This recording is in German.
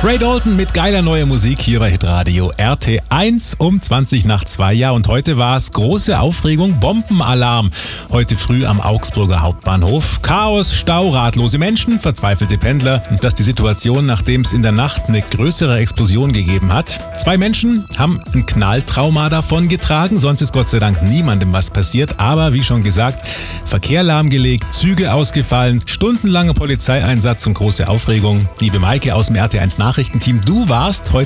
Ray Dalton mit geiler neuer Musik hier bei Hitradio RT1 um 20 nach 2. Ja, und heute war es große Aufregung, Bombenalarm. Heute früh am Augsburger Hauptbahnhof. Chaos, Stau, ratlose Menschen, verzweifelte Pendler. Und das die Situation, nachdem es in der Nacht eine größere Explosion gegeben hat. 2 Menschen haben ein Knalltrauma davon getragen, sonst ist Gott sei Dank niemandem was passiert. Aber wie schon gesagt, Verkehr lahmgelegt, Züge ausgefallen, stundenlanger Polizeieinsatz und große Aufregung. Liebe Maike aus dem RT1 Nachrichtenteam, du warst heute